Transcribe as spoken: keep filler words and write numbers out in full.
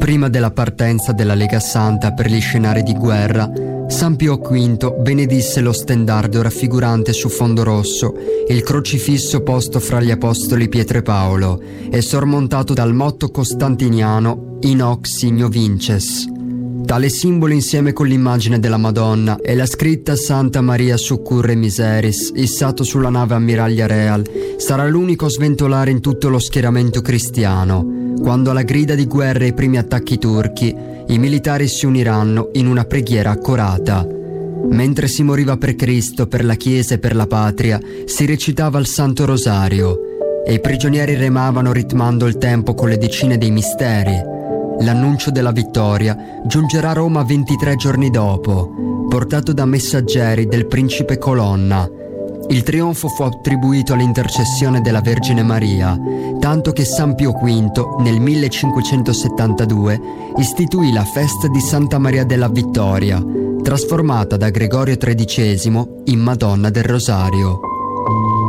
Prima della partenza della Lega Santa per gli scenari di guerra, San Pio V benedisse lo stendardo raffigurante su fondo rosso il crocifisso posto fra gli apostoli Pietro e Paolo e sormontato dal motto costantiniano In hoc signo vinces. Tale simbolo, insieme con l'immagine della Madonna e la scritta Santa Maria Succurre Miseris, issato sulla nave ammiraglia Real, sarà l'unico a sventolare in tutto lo schieramento cristiano, quando alla grida di guerra e ai primi attacchi turchi i militari si uniranno in una preghiera accorata. Mentre si moriva per Cristo, per la Chiesa e per la patria, si recitava il Santo Rosario e i prigionieri remavano ritmando il tempo con le decine dei misteri. L'annuncio della vittoria giungerà a Roma ventitré giorni dopo, portato da messaggeri del principe Colonna. Il trionfo fu attribuito all'intercessione della Vergine Maria, tanto che San Pio V nel millecinquecentosettantadue istituì la festa di Santa Maria della Vittoria, trasformata da Gregorio tredicesimo in Madonna del Rosario.